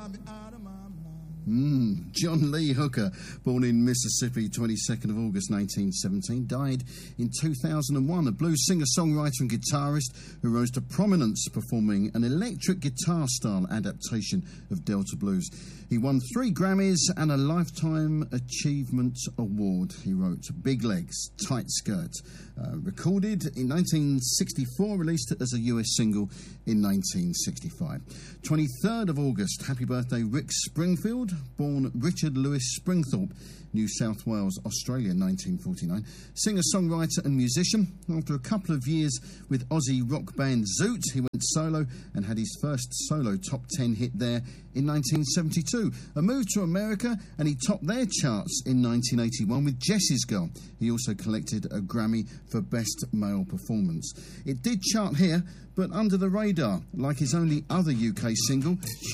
John Lee Hooker, born in Mississippi, 22nd of August 1917, died in 2001, a blues singer-songwriter and guitarist who rose to prominence performing an electric guitar-style adaptation of Delta blues. He won 3 Grammys and a Lifetime Achievement Award. He wrote Big Legs, Tight Skirt, recorded in 1964, released as a US single in 1965. 23rd of August, happy birthday Rick Springfield, born Richard Lewis Springthorpe, New South Wales, Australia, 1949. Singer-songwriter and musician. After a couple of years with Aussie rock band Zoot, he went solo and had his first solo top 10 hit there in 1972. A move to America, and he topped their charts in 1981 with Jessie's Girl. He also collected a Grammy for Best Male Performance. It did chart here, but under the radar, like his only other UK single,